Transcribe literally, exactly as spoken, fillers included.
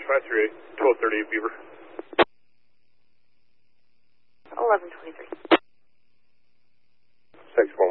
five three eight, twelve thirty-eight Beaver. eleven twenty-three. six four